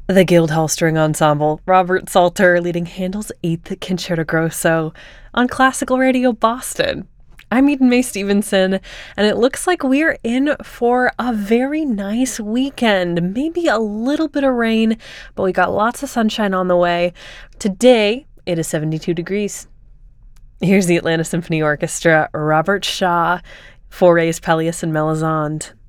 The Guildhall String Ensemble, Robert Salter leading Handel's Eighth Concerto Grosso on Classical Radio Boston. I'm Eden Mae Stevenson, and it looks like we're in for a very nice weekend. Maybe a little bit of rain, but we got lots of sunshine on the way. Today, it is 72 degrees. Here's the Atlanta Symphony Orchestra, Robert Shaw, Fauré's Pelléas and Melisande.